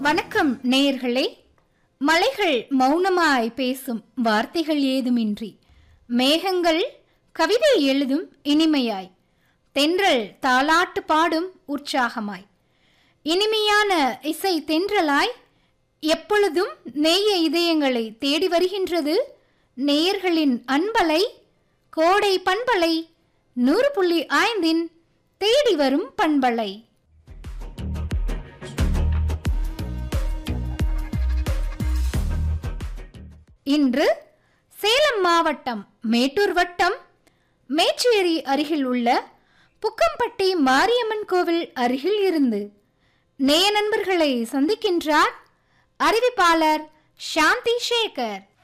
வணக்கம் நேயர்களே. மலைகள் மௌனமாய் பேசும் வார்த்தைகள் ஏதுமின்றி, மேகங்கள் கவிதை எழுதும் இனிமையாய், தென்றல் தாலாட்டு பாடும் உற்சாகமாய், இனிமையான இசை தென்றலாய் எப்பொழுதும் நேய இதயங்களை தேடி வருகின்றது நேயர்களின் அன்பலை. கோடை பண்பலை 100.5 தேடி வரும் பண்பலை. இன்று சேலம் மாவட்டம் மேட்டூர் வட்டம் மேச்சேரி அருகில் உள்ள புக்கம்பட்டி மாரியம்மன் கோவில் அருகில் இருந்து நேய நண்பர்களை சந்திக்கின்றார் அறிவிப்பாளர் சாந்தி சேகர்.